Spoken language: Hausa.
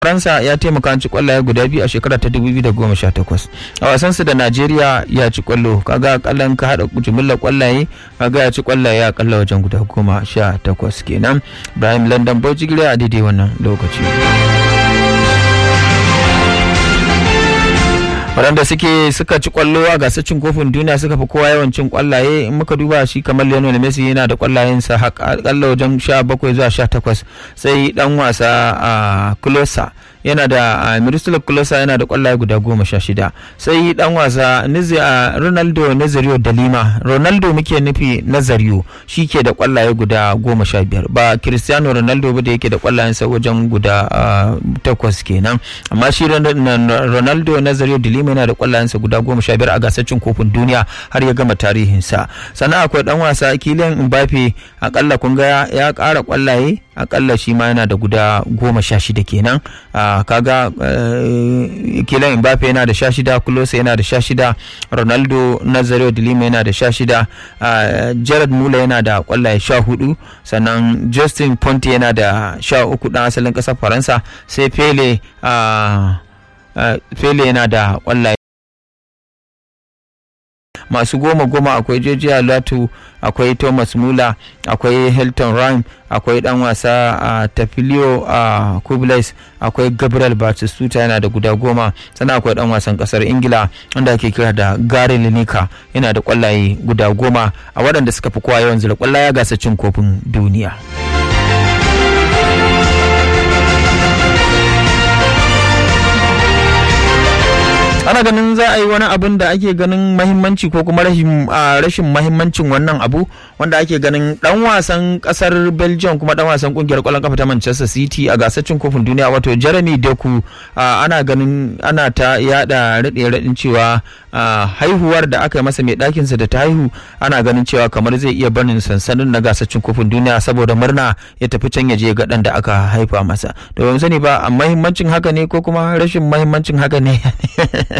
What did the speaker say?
Faransa ya taimaka ci kwallaye guda biyu a shekara ta 2018. A wasansu da Najeriya ya ci kwallo, kaga akallan ka hada jumlar kwallaye, kaga ya ci kwallaye akalla wajen guda 18 kenan. Ibrahim London Bojigire a daidai wannan lokaci. waɗanda suka ci kwallo a gasar cin kofin duniya suka fi kowa yawan cin kwallaye. In muka duba shi kamar Lionel Messi yana da kwallayensa akalla wajen 17 zuwa 18, sai dan wasa a Klose yana da Miroslav Klose yana da kwallaye guda 16, sai dan wasa Ronaldo Nazario da Lima, Ronaldo muke nufi Nazario, shi ke da kwallaye guda 15, ba Cristiano Ronaldo ba da yake da kwallayensa wajen guda 8 kenan, amma shi Ronaldo Nazario da Lima yana da kwallayensa guda 15 a gasar cin kofin duniya har ya gama tarihinsa. Sannan akwai dan wasa Kylian Mbappe, akalla kun ga ya ƙara kwallaye, akalla shi ma yana da guda 16 kenan. Kaga Kylian Mbappe yana da 16, Klose yana da 16, Ronaldo Nazario de Lima yana da 16, Gerard Muller yana da kwallaye 14, sannan Justin Ponte yana da 13 dan asalin ƙasar Faransa, sai Pele yana da kwallaye masu 10 akwai Georgia Latu, akwai Thomas Muller, akwai Hilton Rhyme, akwai dan wasa Tafilio Kublais, akwai Gabriel Batistuta yana da guda 10, sannan akwai dan wasan kasar Ingila wanda ake kira da Gary Lineker yana da kwallaye guda 10 a waɗanda suka fi kowa yawan zira kwallaye a gasar cin kofin duniya. Ana ganin za a yi wani abin da ake ganin mahimmanci ko kuma rashin mahimmancin wannan abu, wanda ake ganin dan wasan kasar Belgium kuma dan wasan kungiyar kwallon kafa ta Manchester City a gasar cin kofin duniya wato Jeremy Doku, ana ganin ana ta yada raɗin cewa haihuwar da aka yi masa mai ɗakinsa da ta haihu, ana ganin cewa kamar zai iya barin sansanin na gasar cin kofin duniya saboda murna ya tafi can ya je ga ɗan da aka haifa masa. Da ba mu sani ba mahimmancin haka ne ko kuma rashin mahimmancin haka ne.